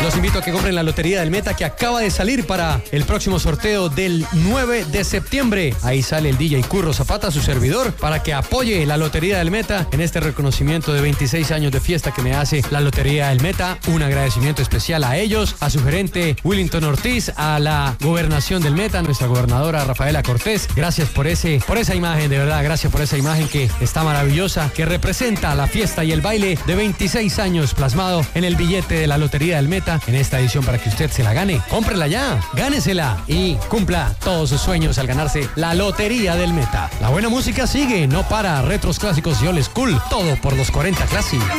Los invito a que compren la Lotería del Meta que acaba de salir para el próximo sorteo del 9 de septiembre. Ahí sale el DJ Curro Zapata, su servidor, para que apoye la Lotería del Meta en este reconocimiento de 26 años de fiesta que me hace la Lotería del Meta. Un agradecimiento especial a ellos, a su gerente Willington Ortiz, a la gobernación del Meta, nuestra gobernadora Rafaela Cortés. Gracias por esa imagen, de verdad, gracias por esa imagen que está maravillosa, que representa la fiesta y el baile de 26 años plasmado en el billete de la Lotería del Meta en esta edición para que usted se la gane. Cómprela ya, gánesela y cumpla todos sus sueños al ganarse la Lotería del Meta. La buena música sigue, no para, retros clásicos y old school, todo por los 40 Classic.